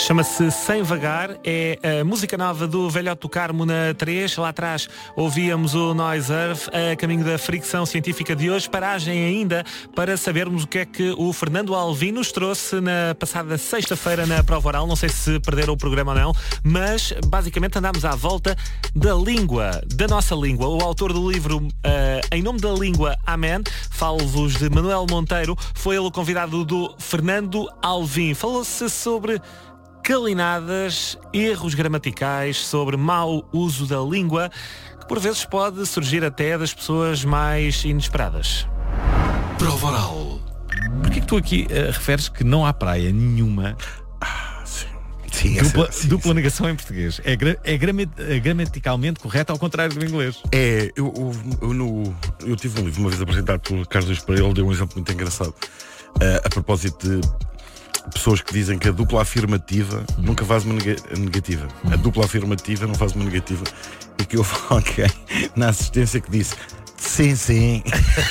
Chama-se Sem Vagar, é a música nova do Velhote do Carmo na 3. Lá atrás ouvíamos o Noise Earth, a caminho da fricção científica de hoje. Paragem ainda para sabermos o que é que o Fernando Alvim nos trouxe na passada sexta-feira na prova oral. Não sei se perderam o programa ou não, mas basicamente andámos à volta da língua, da nossa língua. O autor do livro Em Nome da Língua, Amém, falo-vos de Manuel Monteiro, foi ele o convidado do Fernando Alvim. Falou-se sobre calinadas, erros gramaticais, sobre mau uso da língua, que por vezes pode surgir até das pessoas mais inesperadas. Prova oral. Porquê que tu aqui referes que não há praia nenhuma? Sim, dupla negação em português. É gramaticalmente correto ao contrário do inglês. Eu tive um livro uma vez apresentado pelo Carlos Luís Pereira. Ele deu um exemplo muito engraçado a propósito de pessoas que dizem que a dupla afirmativa nunca faz uma negativa. A dupla afirmativa não faz uma negativa. E que houve alguém na assistência que disse sim, sim.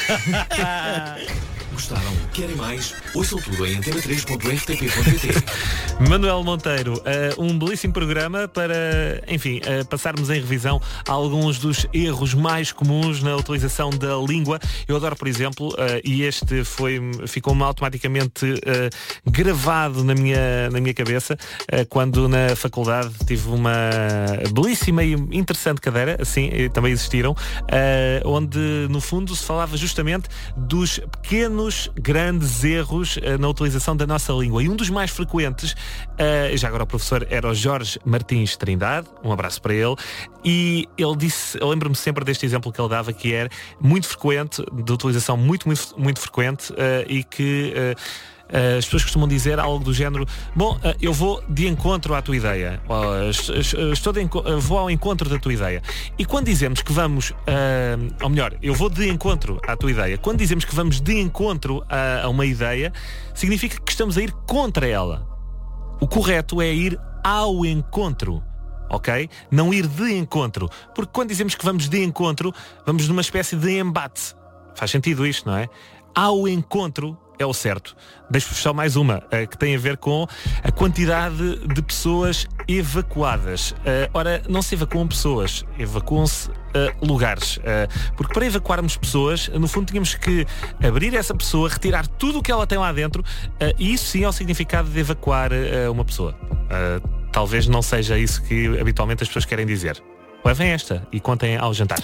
Gostaram? Querem mais? Ouçam tudo em antena3.rtp.pt. Manuel Monteiro, um belíssimo programa para, enfim, passarmos em revisão alguns dos erros mais comuns na utilização da língua. Eu adoro, por exemplo, e este ficou-me automaticamente gravado na minha cabeça, quando na faculdade tive uma belíssima e interessante cadeira, assim, também existiram, onde no fundo se falava justamente dos pequenos grandes erros na utilização da nossa língua. E um dos mais frequentes, já agora o professor era o Jorge Martins Trindade, um abraço para ele, e ele disse, eu lembro-me sempre deste exemplo que ele dava, que era muito frequente, de utilização muito frequente, e que as pessoas costumam dizer algo do género: bom, eu vou de encontro à tua ideia, vou ao encontro da tua ideia. E quando dizemos que vamos, ou melhor, eu vou de encontro à tua ideia, quando dizemos que vamos de encontro a uma ideia, significa que estamos a ir contra ela. O correto é ir ao encontro, ok? Não ir de encontro, porque quando dizemos que vamos de encontro, vamos numa espécie de embate. Faz sentido isto, não é? Ao encontro é o certo. Deixo-vos só mais uma, que tem a ver com a quantidade de pessoas evacuadas. Ora, não se evacuam pessoas, evacuam-se lugares. Porque para evacuarmos pessoas, no fundo tínhamos que abrir essa pessoa, retirar tudo o que ela tem lá dentro, e isso sim é o significado de evacuar uma pessoa. Talvez não seja isso que habitualmente as pessoas querem dizer. Levem esta e contem ao jantar.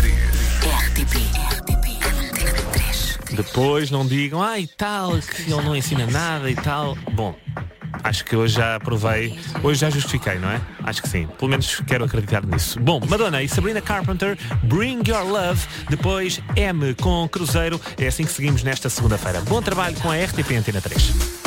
Depois não digam, e tal, que ele não ensina nada e tal. Bom, acho que hoje já provei, hoje já justifiquei, não é? Acho que sim, pelo menos quero acreditar nisso. Bom, Madonna e Sabrina Carpenter, Bring Your Love. Depois M com Cruzeiro. É assim que seguimos nesta segunda-feira. Bom trabalho com a RTP Antena 3.